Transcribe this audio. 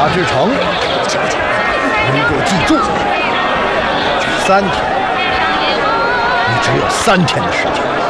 大之城，如果记住，3天，你只有3天的时间。